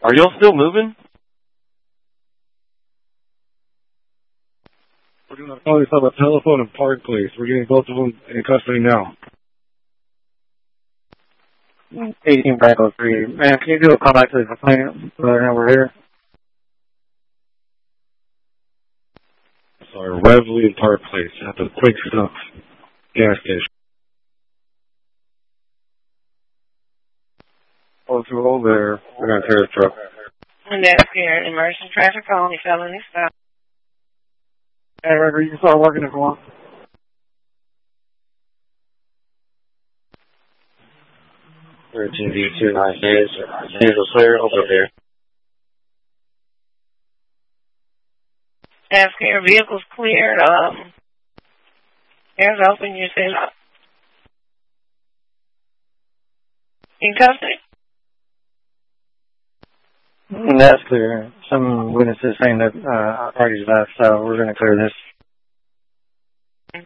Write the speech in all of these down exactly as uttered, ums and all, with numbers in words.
Are y'all still moving? We're going to call this on a telephone and Park Place. We're getting both of them in custody now. eighteen Bravo three. Man, can you do a call back to the complainant? Now we're here. Sorry, Wesley and Park Place at the Quick Stuff gas station. Oh, to over there. We're going to tear the truck. And that's here. Emergency traffic only, felony stop. Hey, River, you can start working if you want. thirteen D two nine days. Diesel clear, over there. Asking your vehicle's cleared. Um, air's open, you say. In custody? And that's clear. Some witnesses saying that uh, our party's left, so we're going to clear this.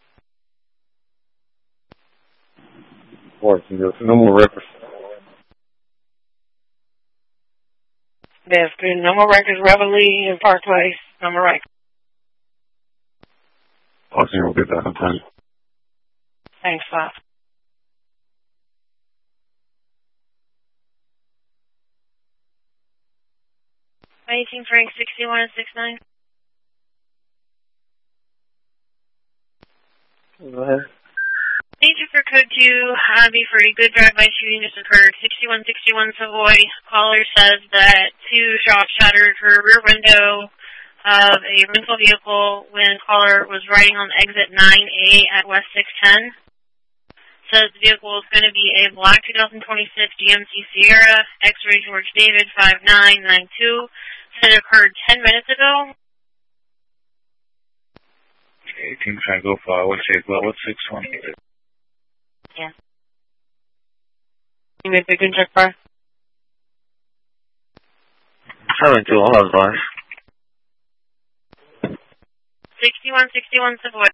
Working, no more records. That's good. No more records, Reveille and Park Place. No more records. I'll see you. We'll get that in time. Thanks, Bob. eighteen Frank sixty-one and sixty-nine. Go ahead. Agent for code two, Hobby for a good drive-by shooting just occurred. sixty-one sixty-one Savoy. Caller says that two shots shattered her rear window of a rental vehicle when caller was riding on exit nine A at West six ten. Says the vehicle is going to be a black twenty twenty-six G M C Sierra, X-ray George David five nine nine two. Said it occurred ten minutes ago. eighteen Tango five, what's eight, what, six one? Yeah. You made the good check bar? seven two, all those lines. sixty-one sixty-one Savoy.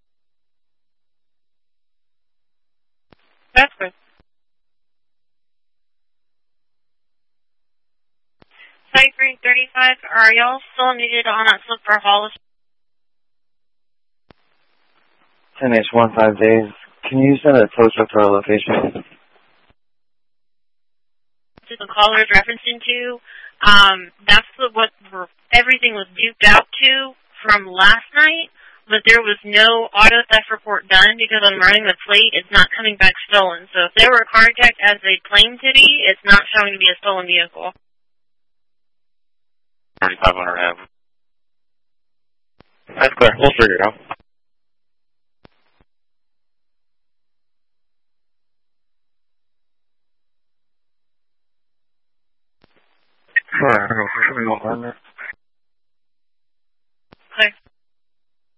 That's good. Site three thirty-five, are y'all still needed on that slip for Hollis? ten H one five days. Can you send a tow truck to our location? To the caller is referencing to, um, that's the, what everything was duped out to from last night, but there was no auto theft report done because I'm running the plate. It's not coming back stolen. So if they were carjacked as they claim to be, it's not showing to be a stolen vehicle. thirty-five hundred Ave. That's clear. We'll figure it out. Alright, I'll go for something on there.